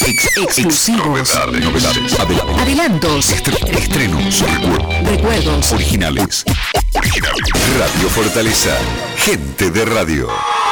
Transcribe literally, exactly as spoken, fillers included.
Ex, exclusivos. Novedades, novedades. Adelantos. Adelantos. Estre- estrenos. Recuerdos. Recuerdos. Originales. Originales. Radio Fortaleza. Gente de radio.